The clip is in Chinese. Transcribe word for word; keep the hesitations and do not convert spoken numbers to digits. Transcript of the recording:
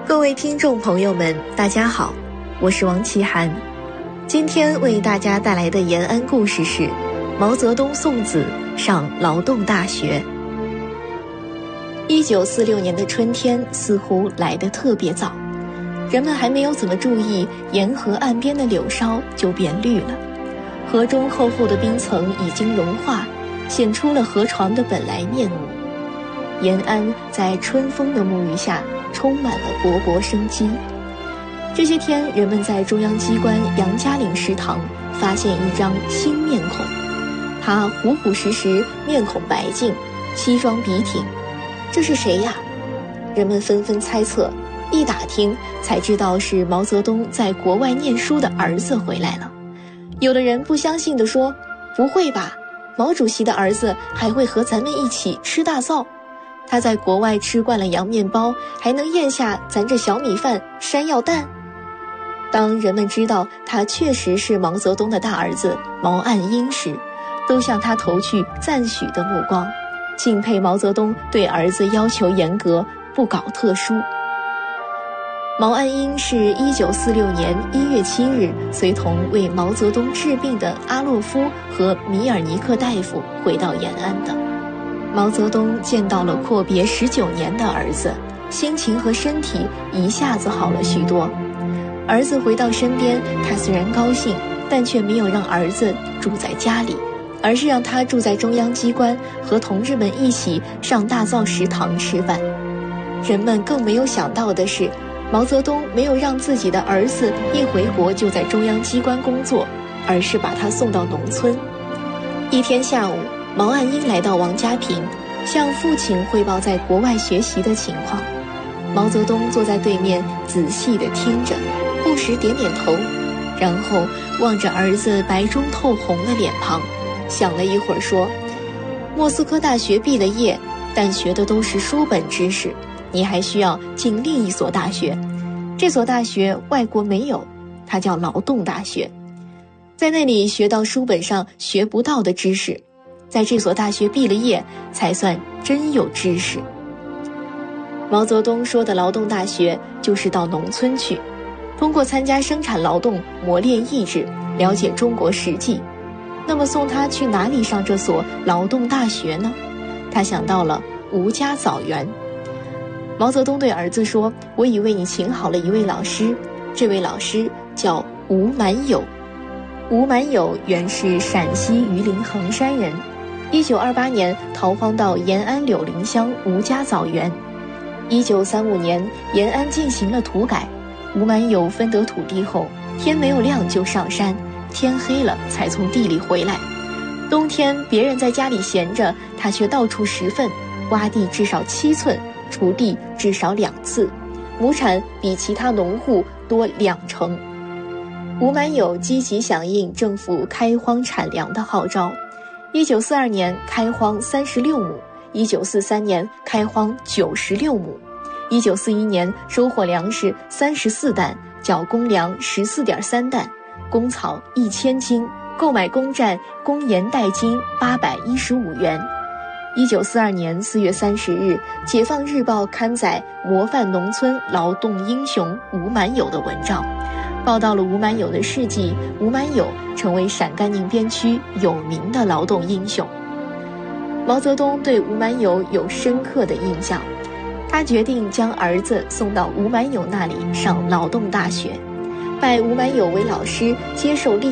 各位听众朋友们，大家好，我是王奇涵。今天为大家带来的延安故事是毛泽东送子上劳动大学。一九四六年的春天似乎来得特别早，人们还没有怎么注意沿河岸边的柳梢就变绿了，河中厚厚的冰层已经融化，显出了河床的本来面目。延安在春风的沐浴下充满了勃勃生机。这些天，人们在中央机关杨家岭食堂发现一张新面孔，他虎虎实实，面孔白净，西装笔挺。这是谁呀？人们纷纷猜测，一打听才知道是毛泽东在国外念书的儿子回来了。有的人不相信地说，不会吧，毛主席的儿子还会和咱们一起吃大灶？他在国外吃惯了洋面包，还能咽下咱这小米饭山药蛋？当人们知道他确实是毛泽东的大儿子毛岸英时，都向他投去赞许的目光，敬佩毛泽东对儿子要求严格，不搞特殊。毛岸英是一九四六年一月七日随同为毛泽东治病的阿洛夫和米尔尼克大夫回到延安的。毛泽东见到了阔别十九年的儿子，心情和身体一下子好了许多。儿子回到身边，他虽然高兴，但却没有让儿子住在家里，而是让他住在中央机关，和同志们一起上大灶食堂吃饭。人们更没有想到的是，毛泽东没有让自己的儿子一回国就在中央机关工作，而是把他送到农村。一天下午，毛岸英来到王家坪，向父亲汇报在国外学习的情况。毛泽东坐在对面仔细地听着，不时点点头，然后望着儿子白中透红的脸庞，想了一会儿说，莫斯科大学毕了业，但学的都是书本知识，你还需要进另一所大学，这所大学外国没有，它叫劳动大学，在那里学到书本上学不到的知识，在这所大学毕了业才算真有知识。毛泽东说的劳动大学就是到农村去，通过参加生产劳动磨练意志，了解中国实际。那么送他去哪里上这所劳动大学呢？他想到了吴家枣园。毛泽东对儿子说，我已为你请好了一位老师，这位老师叫吴满友。吴满友原是陕西榆林衡山人，一九二八年逃荒到延安柳林乡吴家枣园。一九三五年，延安进行了土改，吴满友分得土地后，天没有亮就上山，天黑了才从地里回来。冬天别人在家里闲着，他却到处拾粪，挖地至少七寸，锄地至少两次，亩产比其他农户多两成。吴满友积极响应政府开荒产粮的号召，一九四二年开荒三十六亩，一九四三年开荒九十六亩，一九四一年收获粮食三十四担，缴公粮十四点三担，公草一千斤，购买公债公盐代金八百一十五元。一九四二年四月三十日，解放日报刊载模范农村劳动英雄吴满友的文章，报道了吴满友的事迹。吴满友成为陕甘宁边区有名的劳动英雄。毛泽东对吴满友有深刻的印象，他决定将儿子送到吴满友那里上劳动大学，拜吴满友为老师，接受历